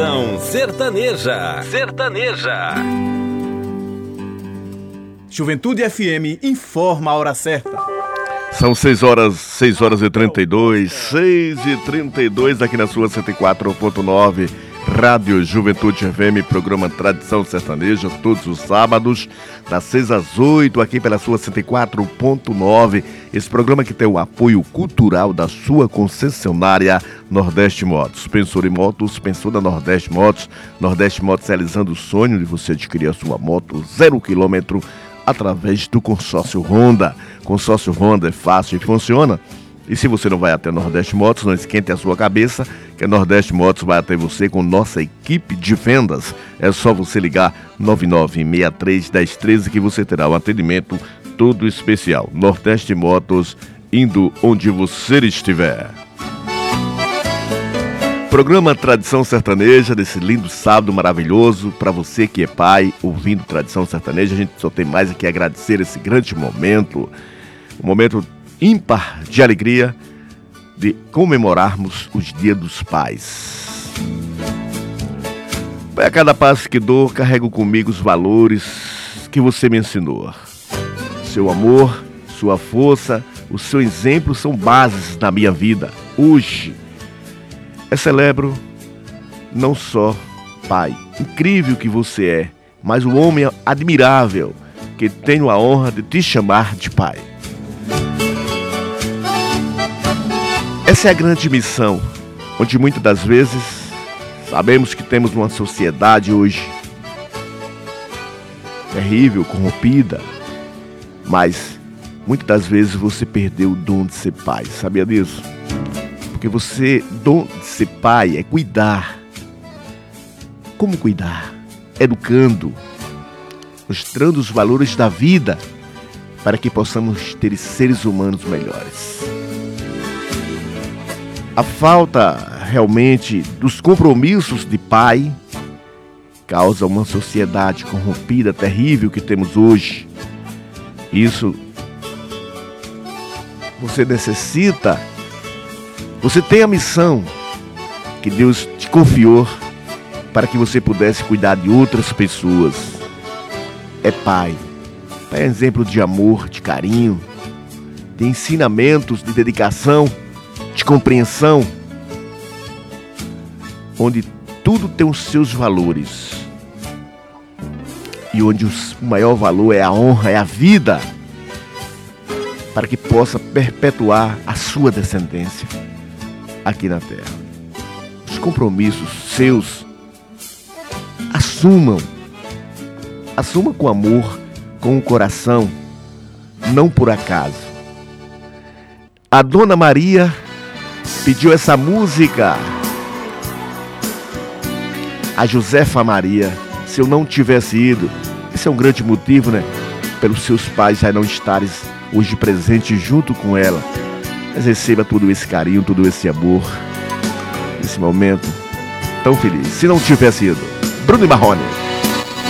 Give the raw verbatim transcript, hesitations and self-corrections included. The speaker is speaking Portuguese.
Tradição sertaneja. Sertaneja. Juventude F M informa a hora certa. São seis horas, seis horas e trinta e dois, seis e trinta e dois aqui na sua cento e quatro ponto nove, Rádio Juventude F M, programa Tradição Sertaneja, todos os sábados, das seis às oito, aqui pela sua cento e quatro ponto nove. Esse programa que tem o apoio cultural da sua concessionária Nordeste Motos. Pensou em motos, pensou na Nordeste Motos. Nordeste Motos realizando o sonho de você adquirir a sua moto zero quilômetro através do consórcio Honda. Consórcio Honda é fácil e funciona. E se você não vai até Nordeste Motos, não esquente a sua cabeça, que a Nordeste Motos vai até você com nossa equipe de vendas. É só você ligar nove nove seis três, um zero um três que você terá um atendimento todo especial. Nordeste Motos, indo onde você estiver. Programa Tradição Sertaneja, desse lindo sábado maravilhoso, para você que é pai, ouvindo Tradição Sertaneja, a gente só tem mais aqui a agradecer esse grande momento, um momento ímpar de alegria de comemorarmos os Dias dos Pais. A cada passo que dou, carrego comigo os valores que você me ensinou. Seu amor, sua força, o seu exemplo são bases na minha vida. Hoje, eu celebro não só pai, incrível que você é, mas o homem admirável que tenho a honra de te chamar de pai. Essa é a grande missão, onde muitas das vezes sabemos que temos uma sociedade hoje terrível, corrompida, mas muitas das vezes você perdeu o dom de ser pai, sabia disso? Porque você, dom de ser pai é cuidar. Como cuidar? Educando, mostrando os valores da vida para que possamos ter seres humanos melhores. A falta realmente dos compromissos de pai causa uma sociedade corrompida, terrível que temos hoje. Isso você necessita, você tem a missão que Deus te confiou para que você pudesse cuidar de outras pessoas. É pai. Pai é exemplo de amor, de carinho, de ensinamentos, de dedicação, de compreensão, onde tudo tem os seus valores e onde o maior valor é a honra, é a vida, para que possa perpetuar a sua descendência aqui na terra. Os compromissos seus, assumam, assuma com amor, com o coração, não por acaso. A Dona Maria pediu essa música a Josefa Maria. Se eu não tivesse ido, esse é um grande motivo, né? Pelos seus pais já não estarem hoje presentes junto com ela. Mas receba todo esse carinho, todo esse amor, esse momento tão feliz. Se não tivesse ido, Bruno e Marrone.